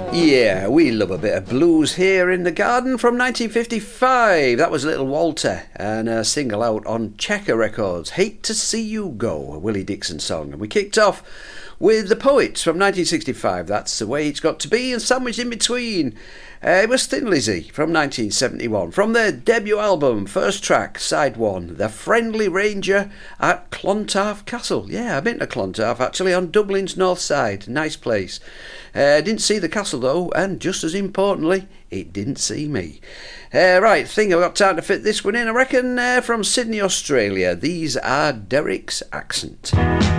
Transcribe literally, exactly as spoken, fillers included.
Yeah, we love a bit of blues here in the garden from nineteen fifty-five. That was Little Walter and a single out on Checker Records. Hate to See You Go, a Willie Dixon song. And we kicked off with The Poets from nineteen sixty-five. That's The Way It's Got to Be, and sandwiched in between uh, it was Thin Lizzy from nineteen seventy-one. From their debut album, first track, side one, The Friendly Ranger at Clontarf Castle. Yeah, I've been to Clontarf actually, on Dublin's north side. Nice place. Uh, didn't see the castle though, and just as importantly, it didn't see me. Uh, right, think I've got time to fit this one in, I reckon. Uh, from Sydney, Australia, these are Derek's Accent.